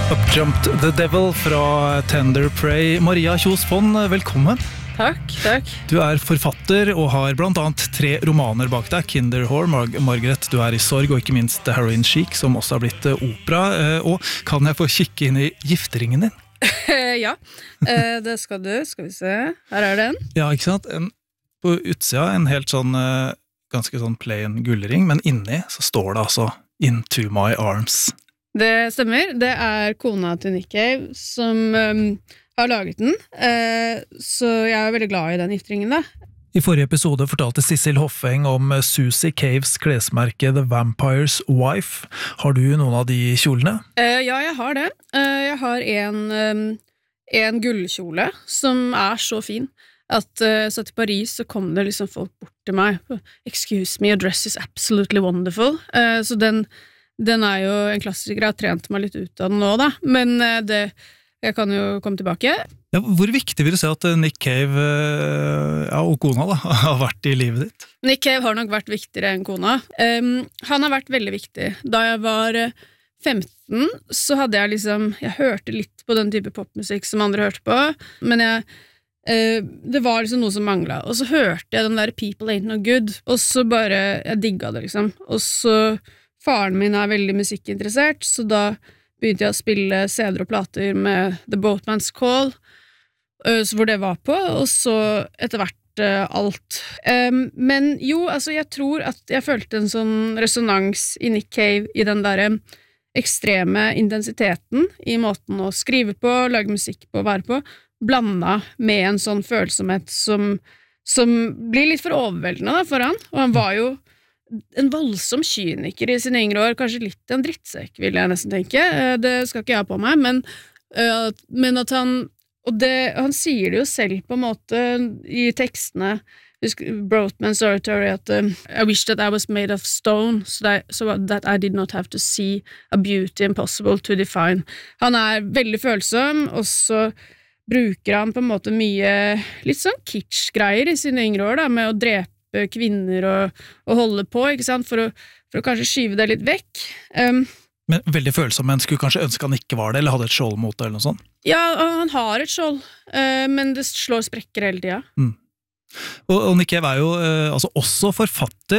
Up Jumped the Devil fra Tender Prey. Maria Kjos Fond, velkommen. Takk. Du forfatter og har blant annet 3 romaner bak deg. Kinder Whore, Margaret, du i sorg, og ikke minst The Heroin Chic, som også har blitt opera. Og kan jeg få kikke inn i gifteringen din? Ja, det skal du. Skal vi se. Her den. Ja, ikke sant? På utsida en helt sånn, ganske sånn plain gullring, men inni så står det altså Into My Arms. Det stemmer. Det kona til Nick Cave som har laget den. Så jeg veldig glad i den giftringen da. I forrige episode fortalte Sissel Hoffeng om Susie Caves klesmerke The Vampire's Wife. Har du noen av de kjolene? Ja, jeg har det. Jeg har en gullkjole som så fin at så til Paris så kom det liksom folk bort til meg. Excuse me, your dress is absolutely wonderful. Så den jo en klassiker. Jeg har trent meg litt ut av den nå da. Men jeg kan jo komme tilbake. Ja, hvor viktig vil du si at Nick Cave og kona da, har vært i livet ditt? Nick Cave har nok vært viktigere enn kona. Han har vært veldig viktig. Da jeg var 15, så hadde jeg jeg hørte litt på den type popmusikk som andre hørte på, men det var liksom noe som manglet. Og så hørte jeg den der People Ain't No Good, og så jeg digget det liksom. Og så, faren min veldig musikkinteressert, så da begynte jeg å spille CD-er og plater med The Boatman's Call, hvor det var på, og så etter hvert alt. Men jo, altså jeg tror at jeg følte en sånn resonans i Nick Cave i den der ekstreme intensiteten i måten å skrive på, lage musikk på, være på, blandet med en sånn følsomhet som blir litt for overveldende da, for han, og han var jo en voldsom kyniker i sine yngre år, kanskje litt en drittsekk, vil jeg nesten tenke. Det skal ikke jeg ha på meg, men at han han sier det jo selv på en måte i tekstene, Broadman's Oratory, at I wish that I was made of stone, so that I did not have to see a beauty impossible to define. Han veldig følsom, og så bruker han på en måte mye litt sånn kitsch-greier i sine yngre år, da, med å drepe kvinner og holde på, ikke sant, for å kanskje skyve det litt vekk. Men veldig følsom, men skulle kanskje ønske han ikke var det, eller hadde et skjold mot det, eller noe sånt? Ja, han har et skjold, men det slår sprekker hele tiden. Og Nick Cave jo altså også forfatter.